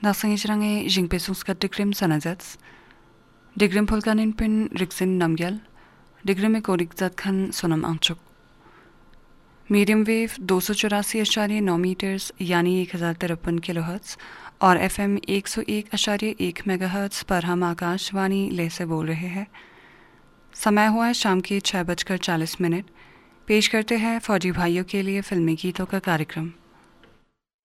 Nachsange Jingpesunska Digrim Sanazets, Digrim Polkanin Pin Rixin Namgyal, Digrim Korikzat Khan Sonam Anchuk. Medium wave 284.9 metres यानी 1053 kilohertz और FM 101.1 megahertz पर हम आकाशवाणी ले से बोल रहे हैं। समय हुआ है शाम के 6:40। पेश करते हैं फौजी भाइयों के लिए फिल्मी गीतों का कार्यक्रम।